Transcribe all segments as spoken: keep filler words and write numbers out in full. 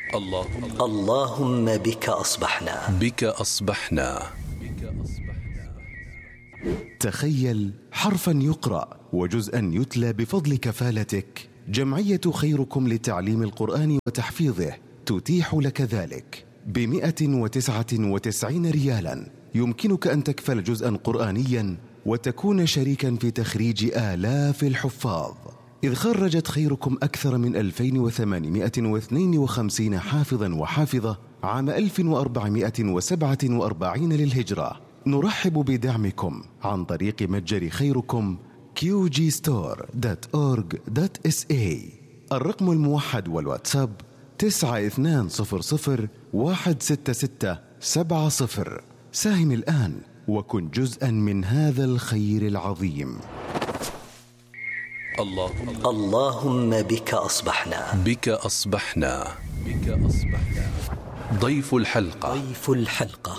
اللهم اللهم بك أصبحنا بك أصبحنا. تخيل حرفا يقرأ وجزءا يتلى بفضل كفالتك. جمعية خيركم لتعليم القرآن وتحفيظه تتيح لك ذلك بمئة وتسعة وتسعين ريالا. يمكنك أن تكفل جزءا قرآنيا وتكون شريكا في تخريج آلاف الحفاظ، إذ خرجت خيركم أكثر من ألفين وثمانمئة واثنين وخمسين حافظا وحافظة عام ألف وأربعمئة وسبعة وأربعين للهجرة. نرحب بدعمكم عن طريق متجر خيركم كيو جي ستور دوت أورج دوت إس إيه. الرقم الموحد والواتساب تسعة اثنان صفر صفر واحد ستة ستة سبعة صفر. ساهم الآن وكن جزءا من هذا الخير العظيم. اللهم اللهم بك أصبحنا بك أصبحنا بك أصبحنا. ضيف الحلقة ضيف الحلقة.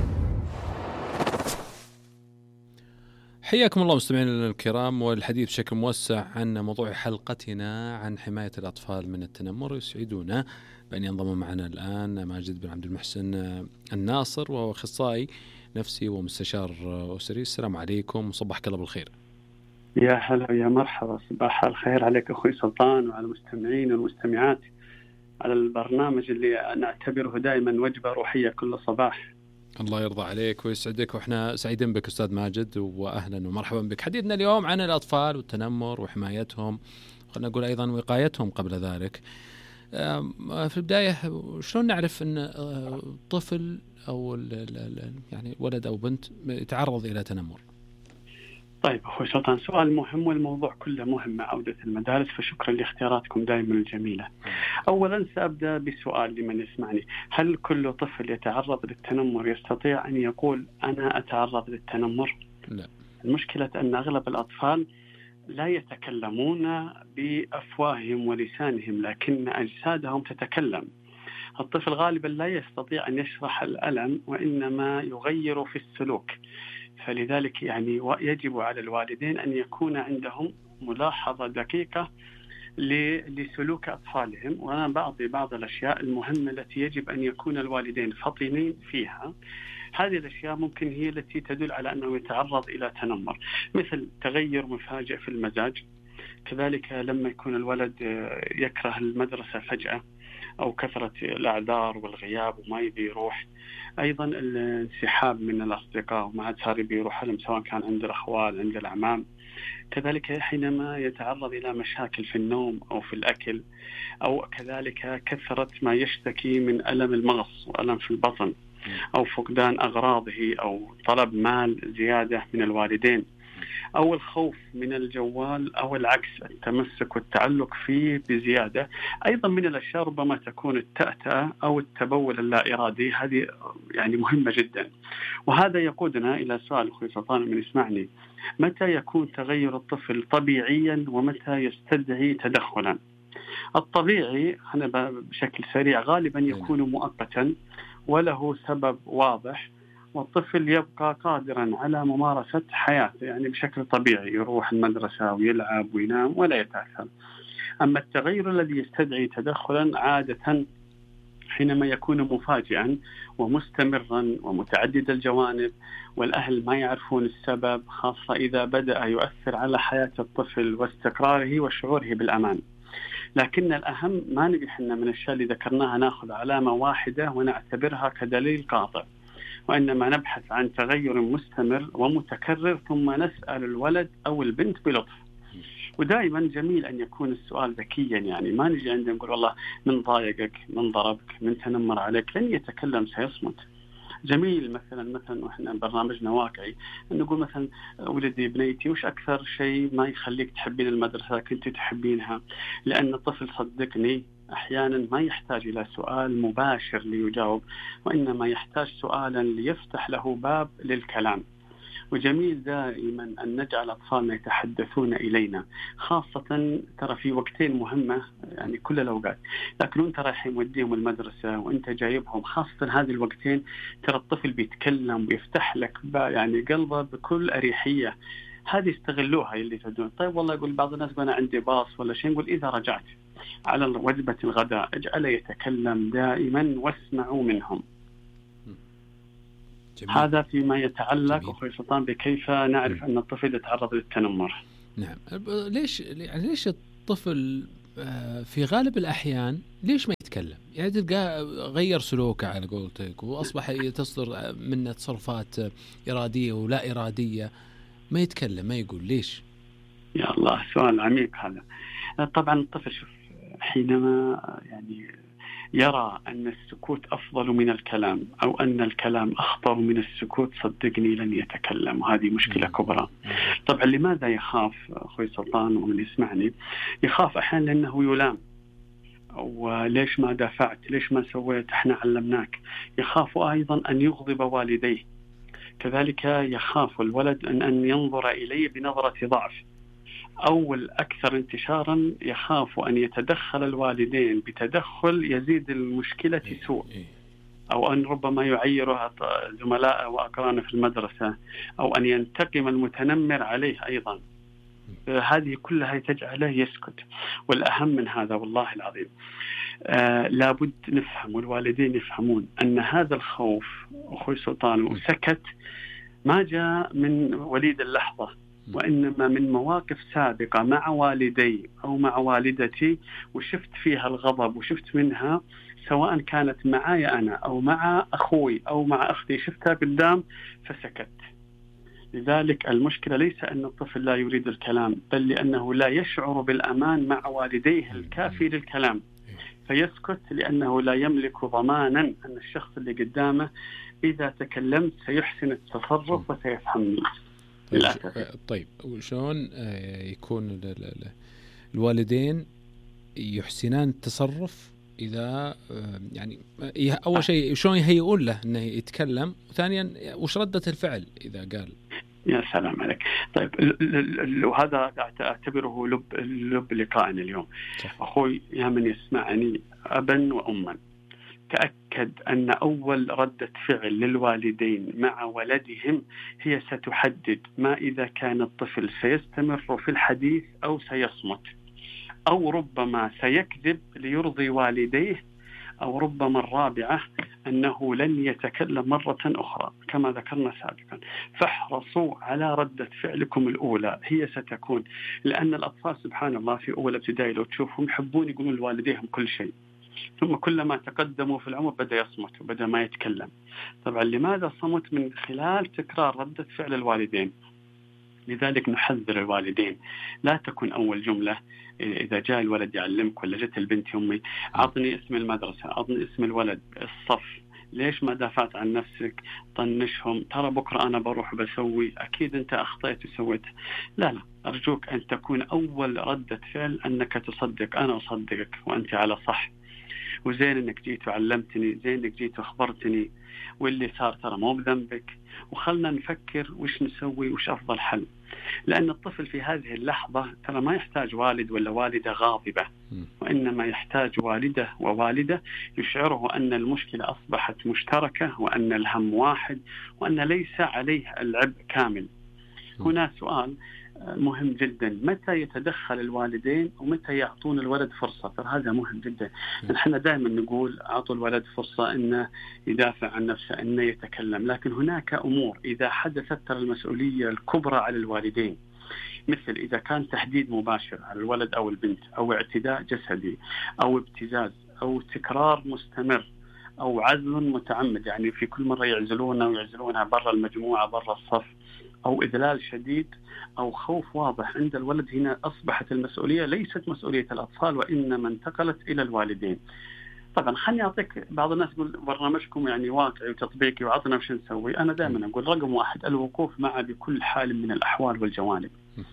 حياكم الله مستمعينا الكرام، والحديث بشكل موسع عن موضوع حلقتنا عن حماية الأطفال من التنمر. يسعدنا بأن ينضم معنا الآن ماجد بن عبد المحسن الناصر، وهو أخصائي نفسي ومستشار أسري. السلام عليكم وصبحك الله بالخير. يا هلا يا مرحبا، صباح الخير عليك أخوي سلطان وعلى المستمعين والمستمعات على البرنامج اللي نعتبره دائما وجبة روحية كل صباح. الله يرضى عليك ويسعدك، وإحنا سعيدين بك أستاذ ماجد، وأهلا ومرحبا بك. حديثنا اليوم عن الأطفال والتنمر وحمايتهم، خلينا نقول أيضا وقايتهم قبل ذلك. في البداية شلون نعرف أن طفل أو يعني ولد أو بنت يتعرض إلى تنمر؟ طيب أخوي سلطان، سؤال مهم والموضوع كله مهم مع عودة المدارس، فشكرا لاختياراتكم دائما الجميلة. أولا سأبدأ بسؤال لمن يسمعني: هل كل طفل يتعرض للتنمر يستطيع أن يقول أنا أتعرض للتنمر؟ لا. المشكلة أن أغلب الأطفال لا يتكلمون بأفواههم ولسانهم، لكن أجسادهم تتكلم. الطفل غالبا لا يستطيع أن يشرح الألم، وإنما يغير في السلوك. فلذلك يعني يجب على الوالدين أن يكون عندهم ملاحظة دقيقة لسلوك أطفالهم. وأنا بعض بعض الأشياء المهمة التي يجب أن يكون الوالدين فطنين فيها. هذه الأشياء ممكن هي التي تدل على أنه يتعرض إلى تنمر، مثل تغير مفاجئ في المزاج، كذلك لما يكون الولد يكره المدرسة فجأة، أو كثرة الأعذار والغياب وما يبي يروح، أيضا الانسحاب من الأصدقاء وما عاد صار يبي يروح لهم، سواء كان عند الأخوال عند الأعمام، كذلك حينما يتعرض إلى مشاكل في النوم أو في الأكل، أو كذلك كثرة ما يشتكي من ألم المغص وألم في البطن، أو فقدان أغراضه، أو طلب مال زيادة من الوالدين، أو الخوف من الجوال، أو العكس التمسك والتعلق فيه بزيادة. أيضا من الأشياء ربما تكون التأتأة أو التبول اللا إرادي، هذه يعني مهمة جدا. وهذا يقودنا إلى سؤال أخوي سلطان من يسمعني: متى يكون تغير الطفل طبيعيا ومتى يستدعي تدخلا؟ الطبيعي أنا بشكل سريع غالبا يكون مؤقتا وله سبب واضح، والطفل يبقى قادرا على ممارسة حياته يعني بشكل طبيعي، يروح المدرسة ويلعب وينام ولا يتأثر. أما التغير الذي يستدعي تدخلا عادة حينما يكون مفاجئا ومستمرا ومتعدد الجوانب، والأهل ما يعرفون السبب، خاصة إذا بدأ يؤثر على حياة الطفل واستقراره وشعوره بالأمان. لكن الأهم ما نبي حنا من الأشياء اللي ذكرناها نأخذ علامة واحدة ونعتبرها كدليل قاطع، وإنما نبحث عن تغير مستمر ومتكرر، ثم نسأل الولد أو البنت بلطف. ودائما جميل أن يكون السؤال ذكيا، يعني ما نجي عندنا نقول والله من ضايقك، من ضربك، من تنمر عليك، لن يتكلم سيصمت. جميل مثلا مثلا وإحنا برنامجنا واقعي نقول مثلا ولدي بنيتي وش أكثر شيء ما يخليك تحبين المدرسة كنت تحبينها؟ لأن الطفل صدقني أحيانا ما يحتاج إلى سؤال مباشر ليجاوب، وإنما يحتاج سؤالا ليفتح له باب للكلام. وجميل دائما أن نجعل أطفالنا يتحدثون إلينا، خاصة ترى في وقتين مهمة يعني كل الأوقات، لكن أنت رايح موديهم المدرسة وأنت جايبهم، خاصة هذه الوقتين ترى الطفل بيتكلم ويفتح لك يعني قلبه بكل أريحية. هذه استغلوها اللي تدون. طيب والله يقول بعض الناس أنا عندي باص ولا شيء، نقول إذا رجعت على وجبة الغداء اجعله يتكلم دائما واسمعوا منهم. جميل. هذا فيما يتعلق أخوي سلطان بكيف نعرف م. أن الطفل يتعرض للتنمر. نعم. ليش يعني ليش الطفل في غالب الأحيان ليش ما يتكلم؟ يعني تلقى غير سلوكه على قولتك وأصبح تصدر منه تصرفات إرادية ولا إرادية، ما يتكلم ما يقول ليش؟ يا الله سؤال عميق هذا. طبعا الطفل شوف حينما يعني يرى أن السكوت أفضل من الكلام أو أن الكلام أخطر من السكوت صدقني لن يتكلم، وهذه مشكلة كبرى. طبعا لماذا يخاف أخوي سلطان ومن يسمعني؟ يخاف أحيانا لأنه يلام، أو ليش ما دافعت، ليش ما سويت، احنا علمناك. يخاف أيضا أن يغضب والديه، كذلك يخاف الولد أن, أن ينظر إليه بنظرة ضعف، أو الأكثر انتشارا يخاف أن يتدخل الوالدين بتدخل يزيد المشكلة سوء، أو أن ربما يعيرها زملاء وأقرانه في المدرسة، أو أن ينتقم المتنمر عليه أيضا. هذه كلها تجعله يسكت. والأهم من هذا والله العظيم آه لابد نفهم والوالدين يفهمون أن هذا الخوف أخوي سلطان وسكت ما جاء من وليد اللحظة، وإنما من مواقف سابقة مع والدي أو مع والدتي وشفت فيها الغضب وشفت منها، سواء كانت معي أنا أو مع أخوي أو مع أختي، شفتها قدام فسكت. لذلك المشكلة ليس أن الطفل لا يريد الكلام، بل لأنه لا يشعر بالأمان مع والديه الكافي للكلام فيسكت، لأنه لا يملك ضمانا أن الشخص اللي قدامه إذا تكلمت سيحسن التصرف وسيفهمني. طيب وشون يكون الوالدين يحسنان التصرف إذا يعني أول شيء شلون يهيئون له إنه يتكلم، وثانيا وش ردة الفعل إذا قال؟ يا سلام عليك. طيب وهذا أعتبره لب لب لقائنا اليوم. أخوي يا من يسمعني أبا وأما، تأكد أن أول ردة فعل للوالدين مع ولدهم هي ستحدد ما إذا كان الطفل سيستمر في الحديث أو سيصمت، أو ربما سيكذب ليرضي والديه، أو ربما الرابعة أنه لن يتكلم مرة أخرى كما ذكرنا سابقا. فاحرصوا على ردة فعلكم الأولى، هي ستكون، لأن الأطفال سبحان الله في أول ابتدائي لو تشوفهم يحبون يقولون لوالديهم كل شيء، ثم كلما تقدموا في العمر بدأ يصمت وبدأ ما يتكلم. طبعا لماذا صمت؟ من خلال تكرار ردة فعل الوالدين. لذلك نحذر الوالدين لا تكن أول جملة إذا جاء الولد يعلمك ولا جت البنت يمي أعطني اسم المدرسة، أعطني اسم الولد، الصف، ليش ما دافعت عن نفسك، طنشهم، ترى بكرة أنا بروح بسوي، أكيد أنت أخطأت وسويت. لا لا أرجوك أن تكون أول ردة فعل أنك تصدق أنا أصدقك وأنت على صح، وزين أنك جيت وعلمتني، زين أنك جيت وأخبرتني، واللي صار ترى مو بذنبك، وخلنا نفكر وش نسوي وش أفضل حل. لأن الطفل في هذه اللحظة ترى ما يحتاج والد ولا والدة غاضبة، وإنما يحتاج والدة ووالدة يشعره أن المشكلة أصبحت مشتركة، وأن الهم واحد، وأن ليس عليه العبء كامل. هنا سؤال مهم جدا، متى يتدخل الوالدين ومتى يعطون الولد فرصة؟ ترى هذا مهم جدا. نحن دائما نقول أعطوا الولد فرصة أنه يدافع عن نفسه، أنه يتكلم، لكن هناك أمور إذا حدثت ترى المسؤولية الكبرى على الوالدين، مثل إذا كان تهديد مباشر على الولد أو البنت، أو اعتداء جسدي، أو ابتزاز، أو تكرار مستمر، أو عزل متعمد، يعني في كل مرة يعزلونه ويعزلونها برا المجموعة برا الصف، أو إذلال شديد، أو خوف واضح عند الولد. هنا أصبحت المسؤولية ليست مسؤولية الأطفال وإنما انتقلت إلى الوالدين. طبعا خلني أعطيك، بعض الناس يقول برنامجكم يعني واقعي وتطبيقي وعطنا وش نسوي. أنا دائما أقول رقم واحد الوقوف معه بكل حال من الأحوال والجوانب،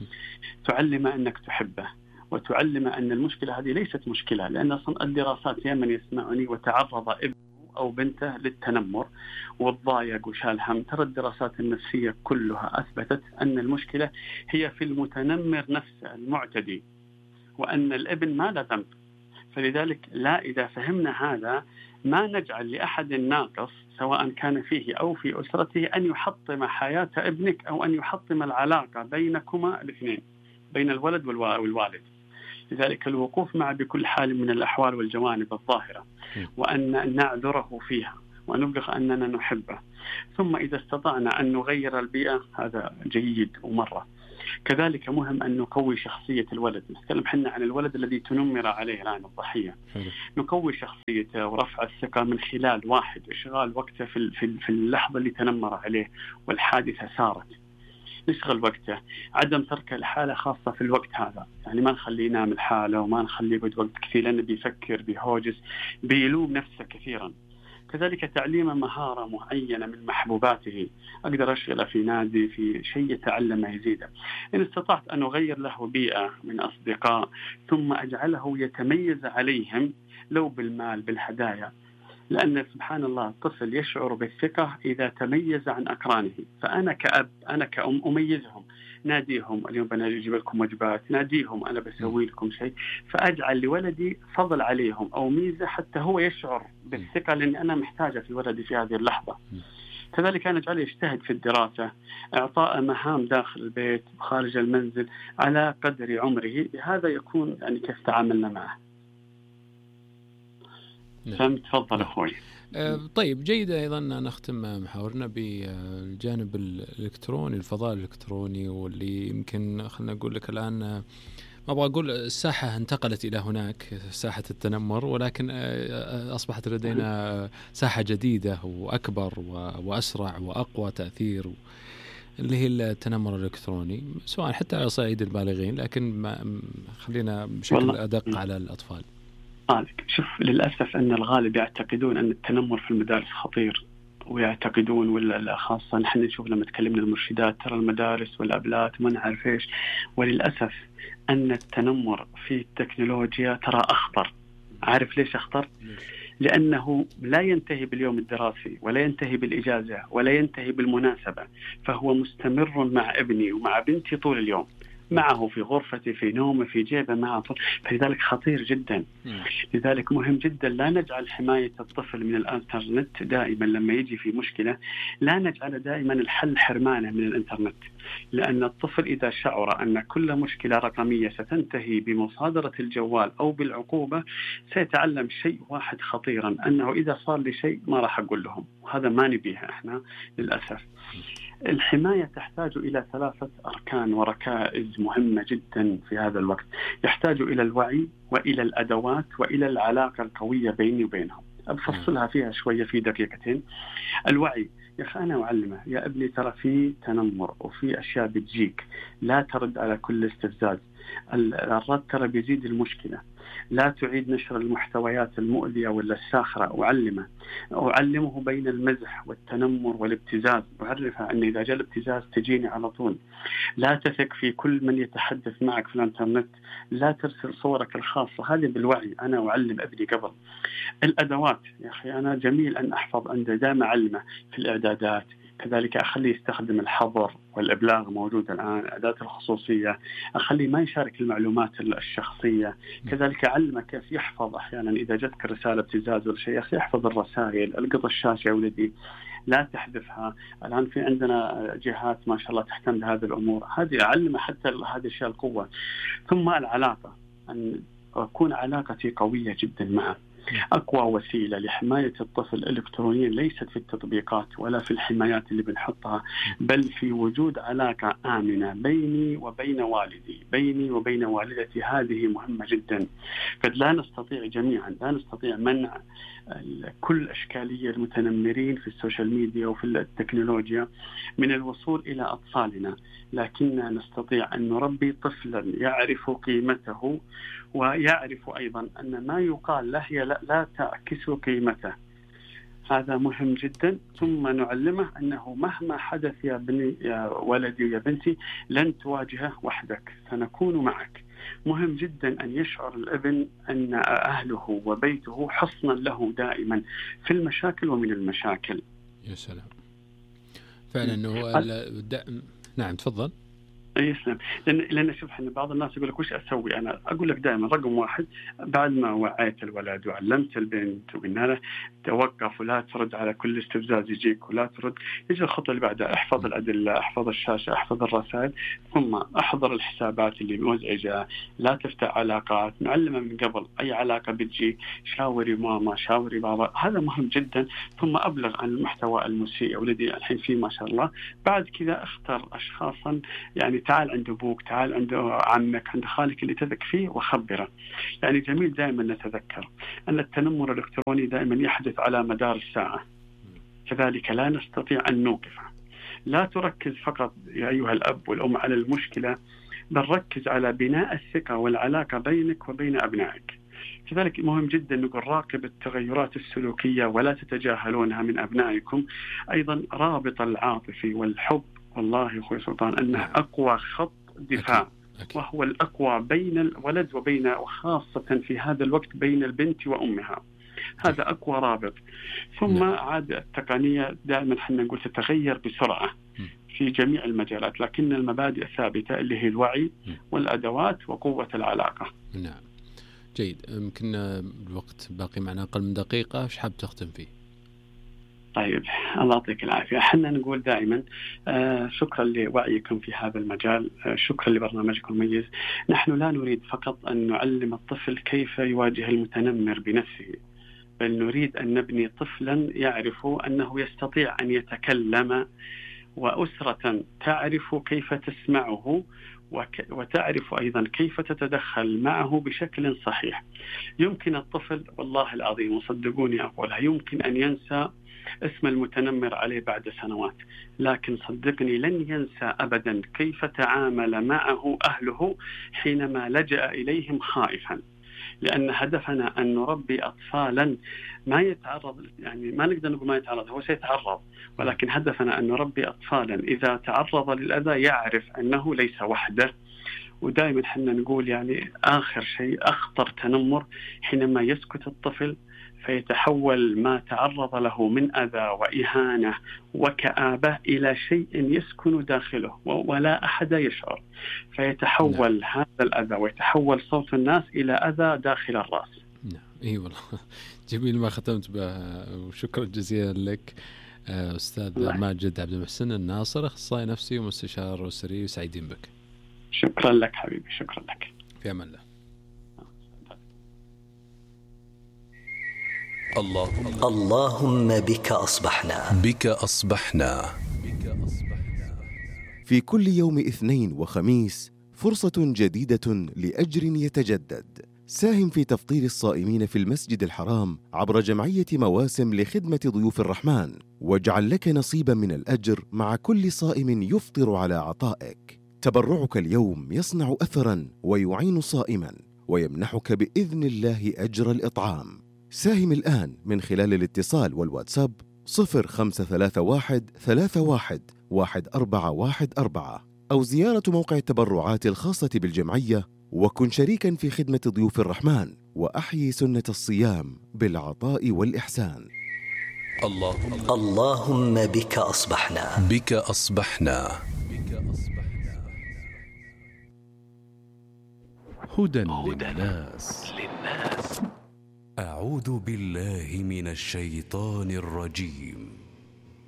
تعلم أنك تحبه، وتعلم أن المشكلة هذه ليست مشكلة، لأن أصلا الدراسات يا من يسمعني وتعرض ابن أو بنته للتنمر والضايق وشال هم، ترى الدراسات النفسية كلها أثبتت أن المشكلة هي في المتنمر نفسه المعتدي، وأن الابن ما له ذنب. فلذلك لا، إذا فهمنا هذا ما نجعل لأحد ناقص سواء كان فيه أو في أسرته أن يحطم حياة ابنك، أو أن يحطم العلاقة بينكما الاثنين، بين الولد والوالد. لذلك الوقوف معه بكل حال من الأحوال والجوانب الظاهرة، وأن نعذره فيها ونبلغ أننا نحبه. ثم إذا استطعنا أن نغير البيئة هذا جيد ومرة. كذلك مهم أن نقوي شخصية الولد. نتكلم حنا عن الولد الذي تنمر عليه الآن الضحية. نقوي شخصيته ورفع الثقة من خلال واحد إشغال وقته في في اللحظة اللي تنمر عليه والحادثة صارت، نشغل وقته، عدم ترك الحالة خاصة في الوقت هذا، يعني ما نخليه ينام الحالة وما نخليه يقعد وقت كثير لأنه بيفكر بيهوجس بيلوم نفسه كثيرا. كذلك تعليم مهارة معينة من محبوباته، أقدر أشغله في نادي في شيء يتعلم يزيده. إن استطعت أن أغير له بيئة من أصدقاء ثم أجعله يتميز عليهم لو بالمال بالهدايا، لأن سبحان الله الطفل يشعر بالثقة إذا تميز عن أقرانه. فأنا كأب أنا كأم أميزهم، ناديهم اليوم بنجيب لكم وجبات، ناديهم أنا بسوي لكم شيء، فأجعل لولدي فضل عليهم أو ميزة حتى هو يشعر بالثقة، لأن أنا محتاجة في ولدي في هذه اللحظة. كذلك أنا أجعله يجتهد في الدراسة، إعطاء مهام داخل البيت وخارج المنزل على قدر عمره، بهذا يكون يعني كيف تعاملنا معه. نعم. تفضل أخوي. أه طيب جيد. أيضا نختم محاورنا بالجانب الإلكتروني، الفضاء الإلكتروني، واللي يمكن خلنا نقول لك الآن ما أبغى أقول الساحة انتقلت إلى هناك ساحة التنمر، ولكن أصبحت لدينا ساحة جديدة وأكبر وأسرع وأقوى تأثير، اللي هي التنمر الإلكتروني، سواء حتى على صعيد البالغين، لكن ما خلينا بشكل أدق على الأطفال. شوف للأسف أن الغالب يعتقدون أن التنمر في المدارس خطير، ويعتقدون ولا خاصة نحن نشوف لما تكلمنا المرشدات ترى المدارس والأبلات ما نعرف إيش، وللأسف أن التنمر في التكنولوجيا ترى أخطر. عارف ليش أخطر؟ لأنه لا ينتهي باليوم الدراسي ولا ينتهي بالإجازة ولا ينتهي بالمناسبة، فهو مستمر مع ابني ومع بنتي طول اليوم، معه في غرفتي في نومه في جيبه معه، فلذلك خطير جدا. لذلك مهم جدا لا نجعل حماية الطفل من الانترنت دائما لما يجي في مشكلة، لا نجعل دائما الحل حرمانه من الانترنت، لأن الطفل إذا شعر أن كل مشكلة رقمية ستنتهي بمصادرة الجوال أو بالعقوبة سيتعلم شيء واحد خطيرا، أنه إذا صار لي شيء ما راح أقول لهم، وهذا ما نبيها إحنا للأسف. الحماية تحتاج إلى ثلاثة أركان وركائز مهمة جدا في هذا الوقت، يحتاج إلى الوعي وإلى الأدوات وإلى العلاقة القوية بيني وبينهم. أبفصلها فيها شوية في دقيقتين. الوعي، يا أخي أنا أعلمه يا ابني ترى في تنمر وفي أشياء بتجيك، لا ترد على كل استفزاز، الرد ترى بيزيد المشكلة، لا تعيد نشر المحتويات المؤذية ولا الساخرة. أعلمه أعلمه بين المزح والتنمر والابتزاز، أعرفه أن إذا جاء الابتزاز تجيني على طول، لا تثق في كل من يتحدث معك في الانترنت، لا ترسل صورك الخاصة. هذه بالوعي أنا أعلم ابني قبل. الأدوات، يا أخي أنا جميل أن أحفظ عنده، دائما أعلمه في الإعدادات، كذلك أخليه يستخدم الحظر والإبلاغ موجود الآن، أداة الخصوصية، أخليه ما يشارك المعلومات الشخصية، كذلك أعلمه كيف يحفظ أحيانا إذا جتك رسالة ابتزاز ولا شيء، أخي يحفظ الرسائل، القط الشاشة يا ولدي لا تحذفها. الآن في عندنا جهات ما شاء الله تهتم بهذه الأمور، هذه أعلمه حتى هذه الأشياء القوة. ثم العلاقة، أن أكون علاقتي قوية جدا معه. أقوى وسيلة لحماية الطفل الإلكترونيا ليست في التطبيقات ولا في الحمايات اللي بنحطها، بل في وجود علاقة آمنة بيني وبين والدي، بيني وبين والدتي. هذه مهمة جدا. قد لا نستطيع جميعا، لا نستطيع منع كل أشكالية المتنمرين في السوشيال ميديا وفي التكنولوجيا من الوصول إلى أطفالنا، لكننا نستطيع أن نربي طفلا يعرف قيمته ويعرف أيضا أن ما يقال له هي لا, لا تعكس قيمته. هذا مهم جدا. ثم نعلمه أنه مهما حدث يا بني يا ولدي يا بنتي لن تواجهه وحدك، سنكون معك. مهم جدا أن يشعر الابن أن أهله وبيته حصنا له دائما في المشاكل ومن المشاكل. يا سلام، فعلا. هو الد... نعم تفضل. يسلم. لأن لأن شوف إحنا بعض الناس يقول لك وش أسوي أنا؟ أقول لك دائما رقم واحد، بعد ما وعيت الولد وعلمت البنت وقلنا له توقف ولا ترد على كل استفزاز يجيك ولا ترد، يجي الخطوة اللي بعدها احفظ الأدلة، احفظ الشاشة، احفظ الرسائل، ثم احضر الحسابات اللي مزعجة، لا تفتح علاقات، نعلمه من قبل أي علاقة بتجي شاوري ماما شاوري بابا، هذا مهم جدا. ثم أبلغ عن المحتوى المسيء، ولدي الحين فيه ما شاء الله. بعد كذا اختر أشخاصا، يعني تعال عند أبوك، تعال عند عمك، عند خالك اللي تثق فيه وخبره. يعني جميل دائما نتذكر أن التنمر الإلكتروني دائما يحدث على مدار الساعة، كذلك لا نستطيع أن نوقفه. لا تركز فقط يا أيها الأب والأم على المشكلة، بل ركز على بناء الثقة والعلاقة بينك وبين أبنائك. كذلك مهم جدا نقول راقب التغيرات السلوكية ولا تتجاهلونها من أبنائكم. أيضا رابط العاطفي والحب، والله يا أخوي سلطان أنه أقوى خط دفاع، وهو الأقوى بين الولد وبين، وخاصة في هذا الوقت بين البنت وأمها، هذا أقوى رابط. ثم عاد التقنية دائما حنا نقول تتغير بسرعة في جميع المجالات، لكن المبادئ ثابتة اللي هي الوعي والأدوات وقوة العلاقة. نعم جيد. يمكن الوقت باقي معنا أقل من دقيقة، ايش حاب تختم فيه؟ طيب الله يعطيك العافية. احنا نقول دائما آه شكرا لوعيكم في هذا المجال، آه شكرا لبرنامجكم المميز. نحن لا نريد فقط أن نعلم الطفل كيف يواجه المتنمر بنفسه، بل نريد أن نبني طفلا يعرف أنه يستطيع أن يتكلم، وأسرة تعرف كيف تسمعه وتعرف أيضا كيف تتدخل معه بشكل صحيح. يمكن الطفل والله العظيم وصدقوني أقولها يمكن أن ينسى اسم المتنمر عليه بعد سنوات، لكن صدقني لن ينسى أبدا كيف تعامل معه أهله حينما لجأ إليهم خائفا. لأن هدفنا أن نربي أطفالا ما يتعرض، يعني ما نقدر نقول ما يتعرض، هو سيتعرض، ولكن هدفنا أن نربي أطفالا إذا تعرض للأذى يعرف أنه ليس وحده. ودائما حنا نقول يعني آخر شيء أخطر تنمر حينما يسكت الطفل فيتحول ما تعرض له من أذى وإهانة وكآبة إلى شيء يسكن داخله ولا أحد يشعر، فيتحول نعم. هذا الأذى ويتحول صوت الناس إلى أذى داخل الرأس. نعم إيه والله جميل ما ختمت به، وشكرا جزيلا لك أستاذ ماجد عبد المحسن الناصر، أخصائي نفسي ومستشار أسري، سعيدين بك. شكرا لك حبيبي، شكرا لك. في أمان الله. اللهم اللهم بك أصبحنا بك أصبحنا في كل يوم اثنين وخميس فرصة جديدة لأجر يتجدد. ساهم في تفطير الصائمين في المسجد الحرام عبر جمعية مواسم لخدمة ضيوف الرحمن، واجعل لك نصيبا من الأجر مع كل صائم يفطر على عطائك. تبرعك اليوم يصنع أثرا ويعين صائما ويمنحك بإذن الله أجر الإطعام. ساهم الآن من خلال الاتصال والواتساب صفر خمسة ثلاثة واحد ثلاثة واحد واحد أربعة واحد أربعة، أو زيارة موقع التبرعات الخاصة بالجمعية، وكن شريكا في خدمة ضيوف الرحمن وأحيي سنة الصيام بالعطاء والإحسان. اللهم اللهم بك أصبحنا بك أصبحنا هدى للناس. أعوذ بالله من الشيطان الرجيم.